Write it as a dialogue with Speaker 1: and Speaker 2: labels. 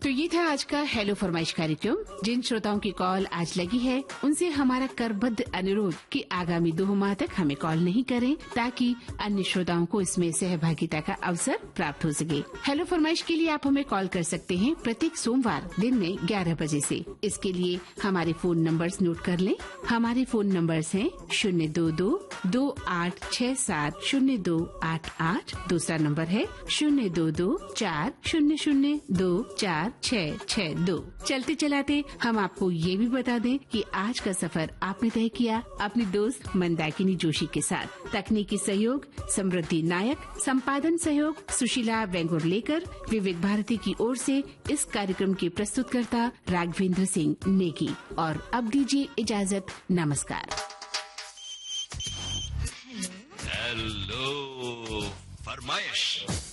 Speaker 1: तो ये था आज का हेलो फरमाइश कार्यक्रम। जिन श्रोताओं की कॉल आज लगी है उनसे हमारा करबद्ध अनुरोध कि आगामी 2 माह तक हमें कॉल नहीं करें, ताकि अन्य श्रोताओं को इसमें सहभागिता का अवसर प्राप्त हो सके। हेलो फरमाइश के लिए आप हमें कॉल कर सकते हैं प्रत्येक सोमवार दिन में 11 बजे से। इसके लिए हमारे फोन नंबर्स नोट कर लें। हमारे फोन नंबर्स हैं 022-2867-0288। दूसरा नंबर है 022-4002-4662। चलते चलाते हम आपको ये भी बता दें कि आज का सफर आपने तय किया अपनी दोस्त मंदाकिनी जोशी के साथ। तकनीकी सहयोग समृद्धि नायक, संपादन सहयोग सुशीला वेंगुर्लेकर। विविध भारती की ओर से इस कार्यक्रम के प्रस्तुतकर्ता राघवेंद्र सिंह नेगी। और अब दीजिए इजाजत, नमस्कार।
Speaker 2: हेलो फरमाइश।